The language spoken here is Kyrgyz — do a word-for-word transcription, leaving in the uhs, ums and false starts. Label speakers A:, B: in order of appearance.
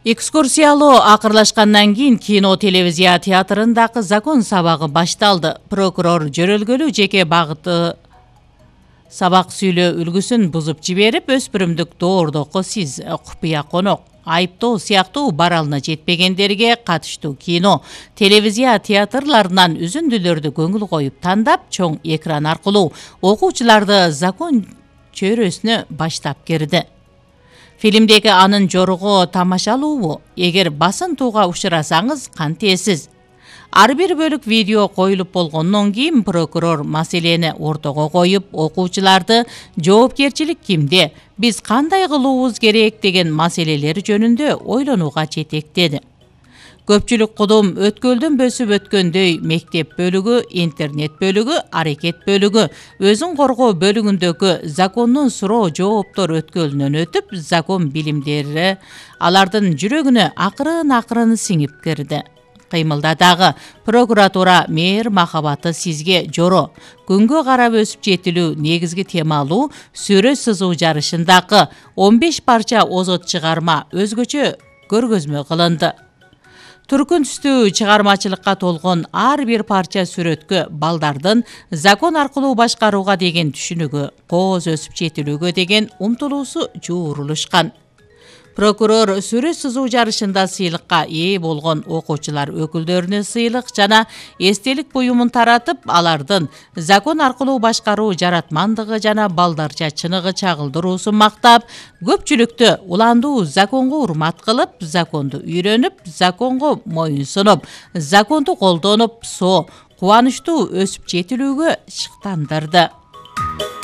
A: Экскурсиялоо акырлашкандан кийин кино телевизия театрындагы закон сабагы башталды. Прокурор жөрөлгөлүү жеке багыты сабак сүйлөө үлгүсүн бузуп жиберип, өспүрүмдүк доордоко сиз купуя конок айыптоо сыяктуу баралына жетпегендерге катыштуу кино телевизия театрларынан үзүндүлөрдү көңүл коюп тандап, чоң экран аркылуу окуучуларды закон чөйрөсүнө баштап кирди. Фильмдеги анын жоругу тамашалуубу? Эгер басын тууга учурасаңыз кантесиз? Ар бир бөлүк видео коюлуп болгондон кийин прокурор маселени ортого коюп, окуучуларды жоопкерчилик кимде, биз кандай кылуубуз керек деген маселелер жөнүндө ойлонууга жетектеди. Көпчүлүк кудум өткөлдөн бөсүп өткөндөй мектеп бөлүгү, интернет бөлүгү, аракет бөлүгү, өзүн коргоо бөлүгүндөгү закондун суроо жооптор өткөлүнөн өтүп, закон билимдери алардын жүрөгүнө акырын-акырын сиңип кирди. Кыймылда дагы прокуратура мээр махабаты сизге жоро. Күнгө карап өсүп жетилүү негизги темалуу сүрө сызуу жарышындагы он беш парча озот чыгарма өзгөчө көргөзмө кылынды. Түркүн түстүү чыгармачылыкка толгон ар бир парча сүрөткө балдардын закон аркылуу башкарууга деген түшүнүгү, кооз өсүп жетилүүгө деген умтулуусу жуурулушкан. Прокурор сүрө сызуу жарышында сыйлыкка ээ болгон окуучулар өкүлдөрүнө сыйлык жана эстелик буюмун таратып, алардын закон аркылуу башкаруу жаратмандыгы жана балдарча чыныгы чагылдыруусун мактап, көпчүлүктү уландуу законго урмат кылып, законду үйрөнүп, законго моюн сунуп, законду колдонуп, со кубанычтуу өсүп жетилүүгө шыктандырды.